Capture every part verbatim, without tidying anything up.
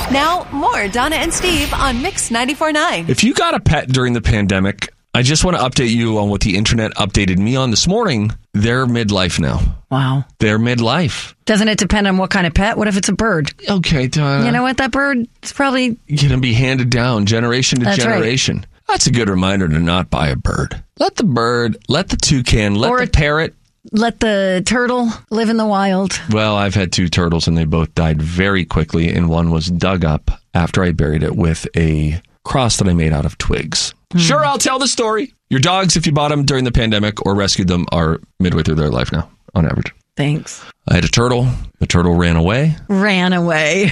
Now, more Donna and Steve on Mix ninety-four point nine. If you got a pet during the pandemic, I just want to update you on what the internet updated me on this morning. They're midlife now. Wow. They're midlife. Doesn't it depend on what kind of pet? What if it's a bird? Okay, Donna. You know what? That bird is probably going to be handed down generation to That's generation. Right. That's a good reminder to not buy a bird. Let the bird, let the toucan, let or the parrot. Let the turtle live in the wild. Well, I've had two turtles and they both died very quickly, and one was dug up after I buried it with a cross that I made out of twigs. Mm. Sure, I'll tell the story. Your dogs, if you bought them during the pandemic or rescued them, are midway through their life now, on average. Thanks. I had a turtle. The turtle ran away. Ran away.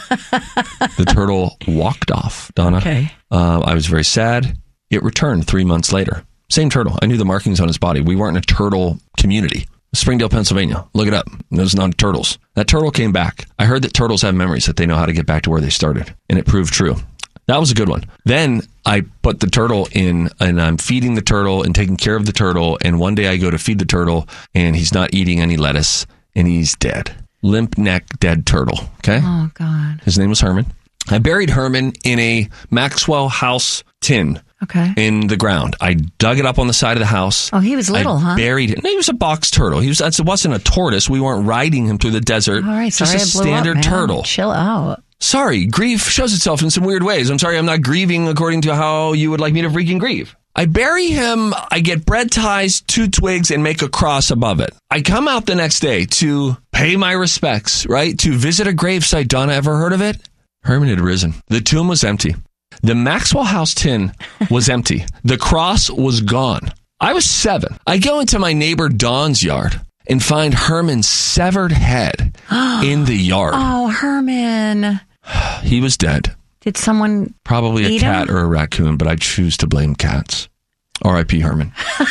The turtle walked off, Donna. Okay. Uh, I was very sad. It returned three months later. Same turtle. I knew the markings on his body. We weren't in a turtle community. Springdale, Pennsylvania. Look it up. Those are not turtles. That turtle came back. I heard that turtles have memories, that they know how to get back to where they started. And it proved true. That was a good one. Then I put the turtle in, and I'm feeding the turtle and taking care of the turtle. And one day I go to feed the turtle, and he's not eating any lettuce, and he's dead. Limp neck, dead turtle. Okay? Oh, God. His name was Herman. I buried Herman in a Maxwell House tin. Okay. In the ground. I dug it up on the side of the house. Oh, he was little, I huh? Buried it. No, he was a box turtle. He was. It wasn't a tortoise. We weren't riding him through the desert. All right, sorry, just a I blew standard up, man. turtle. Chill out. Sorry, grief shows itself in some weird ways. I'm sorry, I'm not grieving according to how you would like me to freaking grieve. I bury him, I get bread ties, two twigs, and make a cross above it. I come out the next day to pay my respects, right? To visit a gravesite. Donna, ever heard of it? Herman had risen. The tomb was empty. The Maxwell House tin was empty. The cross was gone. I was seven. I go into my neighbor Don's yard and find Herman's severed head in the yard. Oh, Herman. He was dead. Did someone Probably a eat cat him? or a raccoon, but I choose to blame cats. R I P Herman.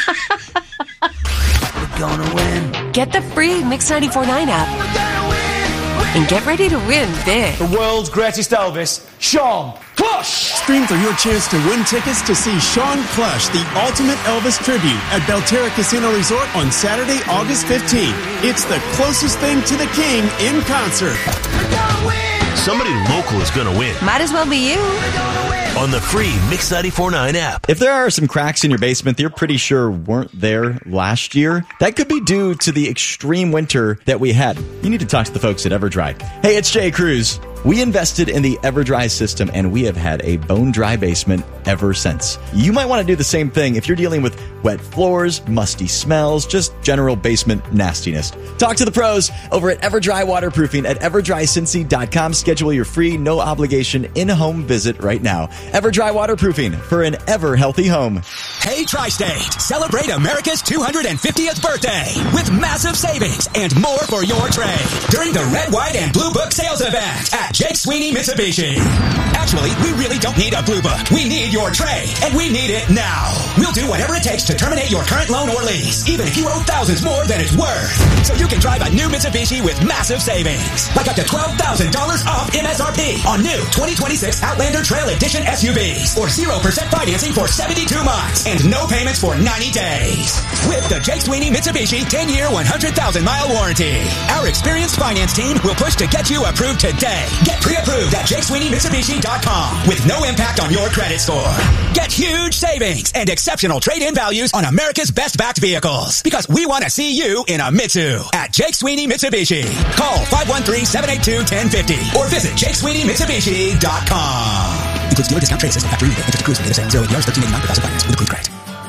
We're gonna win. Get the free Mix ninety-four point nine app and get ready to win big. The world's greatest Elvis, Sean Plush. Stream for your chance to win tickets to see Sean Plush, the ultimate Elvis tribute at Belterra Casino Resort on Saturday, August fifteenth. It's the closest thing to the king in concert. Somebody local is going to win. Might as well be you. On the free Mix ninety-four point nine app. If there are some cracks in your basement that you're pretty sure weren't there last year, that could be due to the extreme winter that we had. You need to talk to the folks at EverDry. Hey, it's Jay Cruz. We invested in the EverDry system, and we have had a bone-dry basement ever since. You might want to do the same thing if you're dealing with wet floors, musty smells, just general basement nastiness. Talk to the pros over at EverDry Waterproofing at ever dry cincy dot com. Schedule your free, no-obligation, in-home visit right now. EverDry Waterproofing for an ever-healthy home. Hey, Tri-State, celebrate America's two hundred fiftieth birthday with massive savings and more for your trade during the Red, White, and Blue Book sales event at Jake Sweeney Mitsubishi. Actually, we really don't need a Blue Book. We need your trade, and we need it now. We'll do whatever it takes to terminate your current loan or lease, even if you owe thousands more than it's worth. So you can drive a new Mitsubishi with massive savings, like up to twelve thousand dollars off M S R P on new twenty twenty-six Outlander Trail Edition S U Vs, or zero percent financing for seventy-two months and no payments for ninety days. With the Jake Sweeney Mitsubishi ten-year, one hundred thousand mile warranty, our experienced finance team will push to get you approved today. Get pre-approved at jake sweeney mitsubishi dot com with no impact on your credit score. Get huge savings and exceptional trade-in values on America's best-backed vehicles, because we want to see you in a Mitsu at Jake Sweeney Mitsubishi. Call five one three, seven eight two, one zero five zero or visit jake sweeney mitsubishi dot com. Includes dealer discount trade assistance after rebate. Interest cruise for data sale. Zero A D Rs, thirteen eighty-nine per thousand finance with approved credit.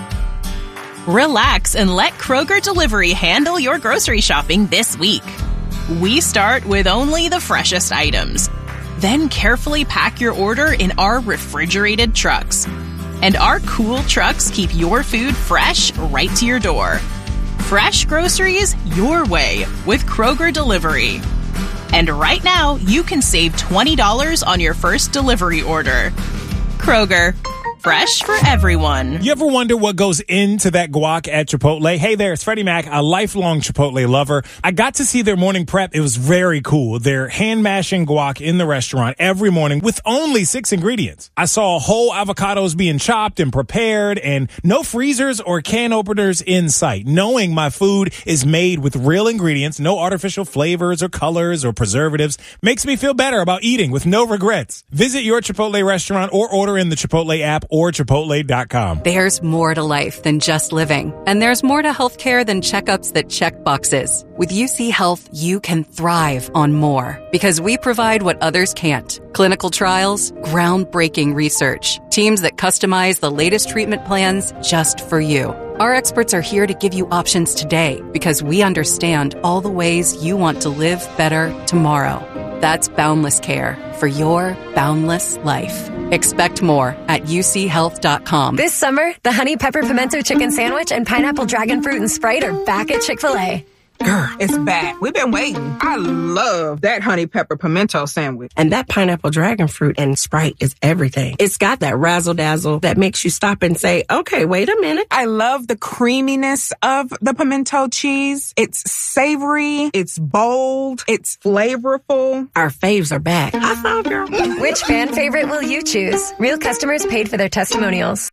Relax and let Kroger Delivery handle your grocery shopping this week. We start with only the freshest items. Then carefully pack your order in our refrigerated trucks. And our cool trucks keep your food fresh right to your door. Fresh groceries your way with Kroger Delivery. And right now, you can save twenty dollars on your first delivery order. Kroger, fresh for everyone. You ever wonder what goes into that guac at Chipotle? Hey there, it's Freddie Mac, a lifelong Chipotle lover. I got to see their morning prep. It was very cool. They're hand-mashing guac in the restaurant every morning with only six ingredients. I saw whole avocados being chopped and prepared and no freezers or can openers in sight. Knowing my food is made with real ingredients, no artificial flavors or colors or preservatives, makes me feel better about eating with no regrets. Visit your Chipotle restaurant or order in the Chipotle app or chipotle dot com. There's more to life than just living. And there's more to healthcare than checkups that check boxes. With U C Health, you can thrive on more because we provide what others can't. Clinical trials, groundbreaking research, teams that customize the latest treatment plans just for you. Our experts are here to give you options today because we understand all the ways you want to live better tomorrow. That's Boundless Care for your boundless life. Expect more at U C health dot com. This summer, the Honey Pepper Pimento Chicken Sandwich and Pineapple Dragon Fruit and Sprite are back at Chick-fil-A. Girl, it's back. We've been waiting. I love that honey pepper pimento sandwich. And that pineapple dragon fruit and Sprite is everything. It's got that razzle dazzle that makes you stop and say, okay, wait a minute. I love the creaminess of the pimento cheese. It's savory. It's bold. It's flavorful. Our faves are back. I found girl. Which fan favorite will you choose? Real customers paid for their testimonials.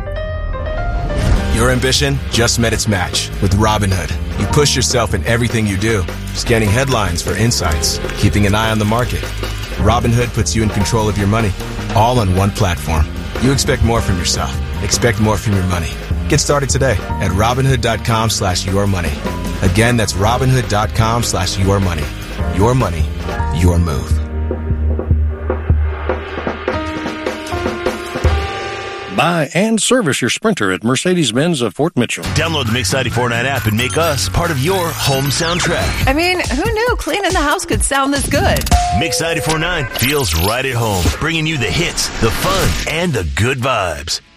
Your ambition just met its match with Robinhood. You push yourself in everything you do, scanning headlines for insights, keeping an eye on the market. Robinhood puts you in control of your money, all on one platform. You expect more from yourself. Expect more from your money. Get started today at Robinhood.com slash your money. Again, that's Robinhood.com slash your money. Your money, your move. Buy and service your Sprinter at Mercedes-Benz of Fort Mitchell. Download the Mix ninety-four point nine app and make us part of your home soundtrack. I mean, who knew cleaning the house could sound this good? Mix ninety-four point nine feels right at home, bringing you the hits, the fun, and the good vibes.